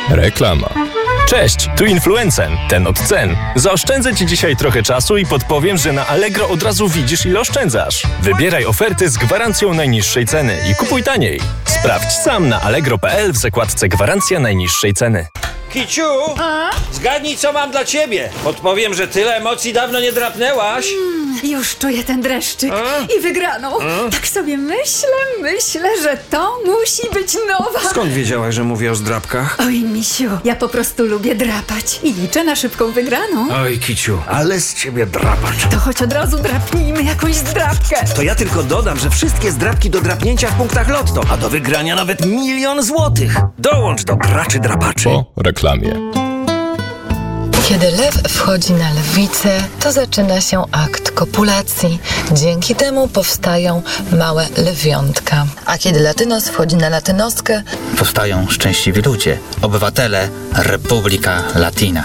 Reklama. Cześć, tu Influencen, ten od cen. Zaoszczędzę Ci dzisiaj trochę czasu i podpowiem, że na Allegro od razu widzisz, ile oszczędzasz. Wybieraj oferty z gwarancją najniższej ceny i kupuj taniej. Sprawdź sam na allegro.pl w zakładce gwarancja najniższej ceny. Kiciu, zgadnij, co mam dla ciebie. Podpowiem, że tyle emocji dawno nie drapnęłaś. Już czuję ten dreszczyk i wygraną. Tak sobie myślę, że to musi być nowa. Skąd wiedziałaś, że mówię o zdrapkach? Oj, misiu, ja po prostu lubię drapać i liczę na szybką wygraną. Oj, Kiciu, ale z ciebie drapacz. To choć od razu drapnijmy jakąś zdrapkę. To ja tylko dodam, że wszystkie zdrapki do drapnięcia w punktach Lotto, a do wygrania nawet 1 000 000 złotych. Dołącz do graczy drapaczy. Po reklamie. Kiedy lew wchodzi na lewicę, to zaczyna się akt kopulacji. Dzięki temu powstają małe lewiątka. A kiedy latynos wchodzi na latynoskę, powstają szczęśliwi ludzie, obywatele Republika Latina.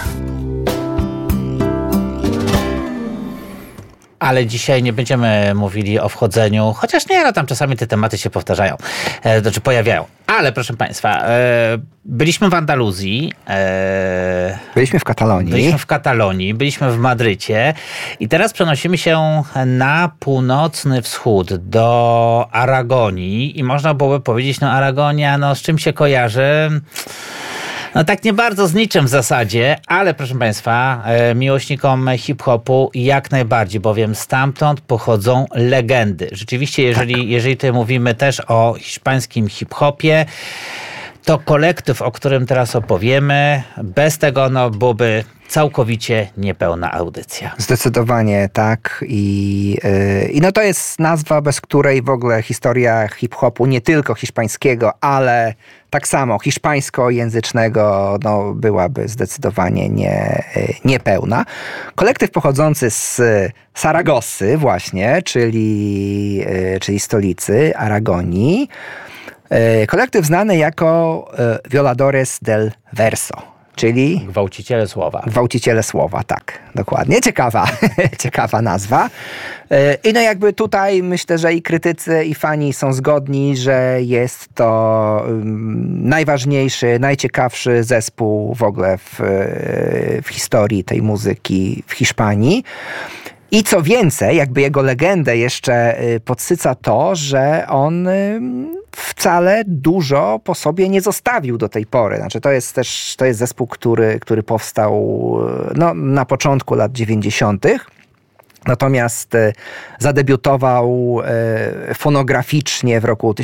Ale dzisiaj nie będziemy mówili o wchodzeniu, chociaż nie, no tam czasami te tematy się powtarzają, znaczy pojawiają. Ale proszę Państwa, byliśmy w Andaluzji. Byliśmy w Katalonii. Byliśmy w Madrycie i teraz przenosimy się na północny wschód, do Aragonii i można byłoby powiedzieć, no Aragonia, no z czym się kojarzy? No tak nie bardzo z niczym w zasadzie, ale proszę Państwa, miłośnikom hip-hopu jak najbardziej, bowiem stamtąd pochodzą legendy. Rzeczywiście, jeżeli tutaj mówimy też o hiszpańskim hip-hopie, to kolektyw, o którym teraz opowiemy, bez tego no byłoby całkowicie niepełna audycja. Zdecydowanie tak. I no to jest nazwa, bez której w ogóle historia hip-hopu, nie tylko hiszpańskiego, ale tak samo hiszpańskojęzycznego, no byłaby zdecydowanie niepełna. Kolektyw pochodzący z Saragossy właśnie, czyli stolicy Aragonii. Kolektyw znany jako Violadores del Verso, czyli Gwałciciele słowa, tak, dokładnie. Ciekawa nazwa. I no jakby tutaj myślę, że i krytycy, i fani są zgodni, że jest to najważniejszy, najciekawszy zespół w ogóle w historii tej muzyki w Hiszpanii. I co więcej, jakby jego legendę jeszcze podsyca to, że on wcale dużo po sobie nie zostawił do tej pory. Znaczy to jest zespół, który powstał no, na początku lat 90. Natomiast zadebiutował fonograficznie w roku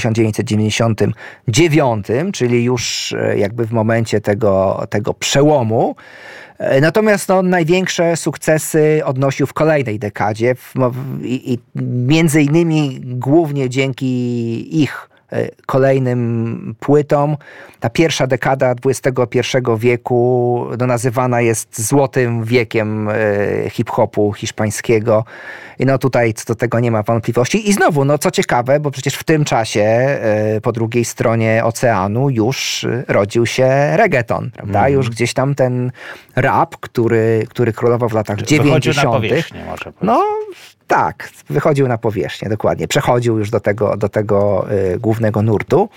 1999, czyli już jakby w momencie tego przełomu. Natomiast no, największe sukcesy odnosił w kolejnej dekadzie i między innymi głównie dzięki ich kolejnym płytom. Ta pierwsza dekada XXI wieku no, nazywana jest złotym wiekiem hip-hopu hiszpańskiego. I no tutaj co do tego nie ma wątpliwości. I znowu, no co ciekawe, bo przecież w tym czasie po drugiej stronie oceanu już rodził się reggaeton, prawda? Już gdzieś tam ten rap, który królował w latach 90. Wychodził na powierzchnię, może powiedzieć. No tak, wychodził na powierzchnię, dokładnie. Przechodził już do tego głównego nurtu.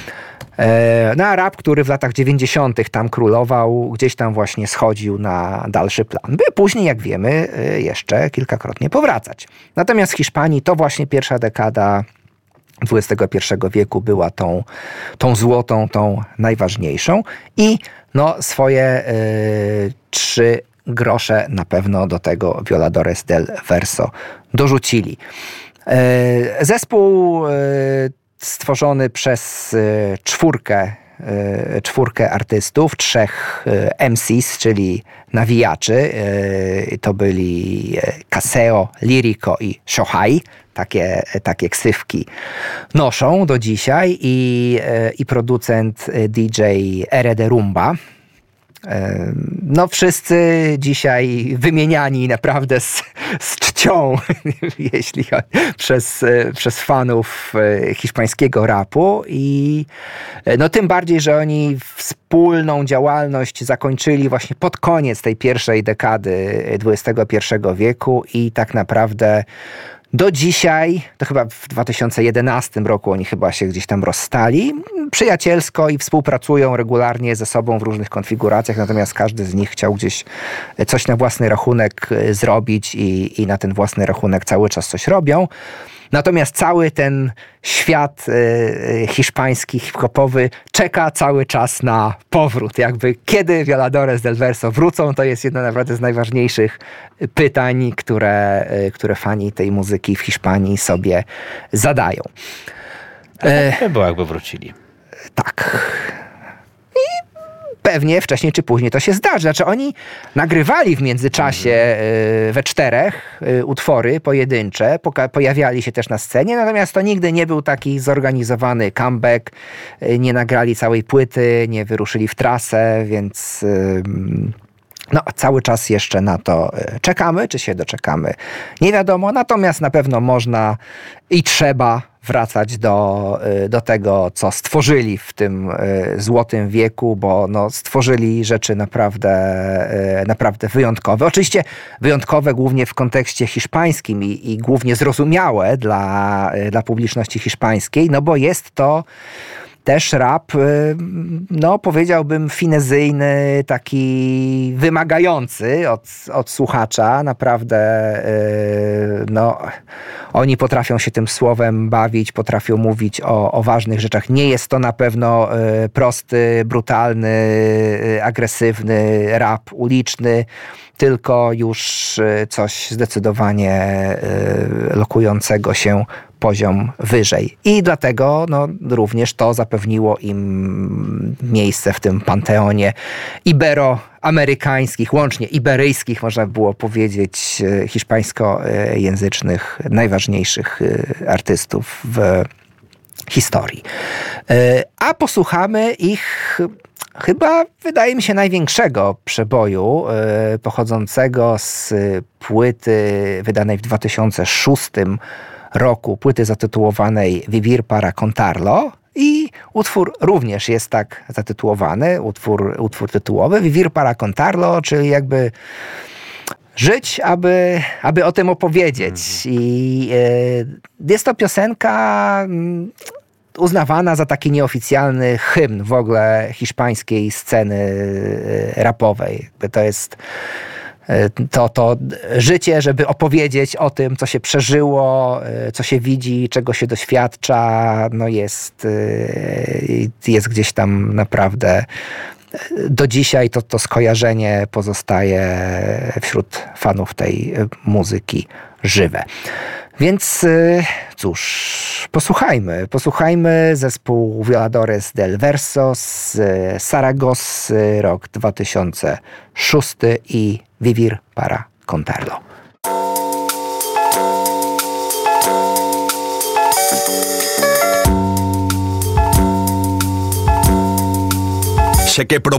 No a rap, który w latach 90. tam królował, gdzieś tam właśnie schodził na dalszy plan. By później, jak wiemy, jeszcze powracać. Natomiast w Hiszpanii to właśnie pierwsza dekada XXI wieku była tą złotą, tą najważniejszą. I no swoje 3 grosze na pewno do tego Violadores del Verso dorzucili. Zespół stworzony przez czwórkę artystów, 3 MCs, czyli nawijaczy. To byli Caseo, Lirico i Shohai. Takie ksywki noszą do dzisiaj. I producent DJ RD Rumba. No wszyscy dzisiaj wymieniani naprawdę z czcią, jeśli przez fanów hiszpańskiego rapu i no tym bardziej, że oni wspólną działalność zakończyli właśnie pod koniec tej pierwszej dekady XXI wieku i tak naprawdę Do dzisiaj, to chyba w 2011 roku oni chyba się gdzieś tam rozstali, przyjacielsko i współpracują regularnie ze sobą w różnych konfiguracjach, natomiast każdy z nich chciał gdzieś coś na własny rachunek zrobić i na ten własny rachunek cały czas coś robią. Natomiast cały ten świat hiszpański, hip-hopowy czeka cały czas na powrót. Jakby kiedy Violadores del Verso wrócą, to jest jedno naprawdę z najważniejszych pytań, które fani tej muzyki w Hiszpanii sobie zadają. By było, jakby wrócili. Tak. Pewnie wcześniej czy później to się zdarzy. Znaczy oni nagrywali w międzyczasie we 4 utwory pojedyncze, pojawiali się też na scenie, natomiast to nigdy nie był taki zorganizowany comeback, nie nagrali całej płyty, nie wyruszyli w trasę, więc no, cały czas jeszcze na to czekamy, czy się doczekamy, nie wiadomo, natomiast na pewno można i trzeba wracać do tego, co stworzyli w tym złotym wieku, bo no, stworzyli rzeczy naprawdę wyjątkowe. Oczywiście wyjątkowe głównie w kontekście hiszpańskim i głównie zrozumiałe dla publiczności hiszpańskiej, no bo jest to też rap, no powiedziałbym finezyjny, taki wymagający od słuchacza. Naprawdę no, oni potrafią się tym słowem bawić, potrafią mówić o ważnych rzeczach. Nie jest to na pewno prosty, brutalny, agresywny rap uliczny, tylko już coś zdecydowanie lokującego się poziom wyżej. I dlatego no, również to zapewniło im miejsce w tym panteonie iberoamerykańskich, łącznie iberyjskich, można było powiedzieć, hiszpańskojęzycznych, najważniejszych artystów w historii. A posłuchamy ich chyba, wydaje mi się, największego przeboju pochodzącego z płyty wydanej w 2006 roku, płyty zatytułowanej Vivir para Contarlo, i utwór również jest tak zatytułowany, utwór tytułowy Vivir para Contarlo, czyli jakby żyć, aby o tym opowiedzieć. I jest to piosenka uznawana za taki nieoficjalny hymn w ogóle hiszpańskiej sceny rapowej. To jest to życie, żeby opowiedzieć o tym, co się przeżyło, co się widzi, czego się doświadcza, no jest gdzieś tam naprawdę do dzisiaj to skojarzenie pozostaje wśród fanów tej muzyki żywe. Więc cóż, posłuchajmy zespół Violadores del Verso z Saragossy, rok 2006 i Vivir para Contarlo. Sé que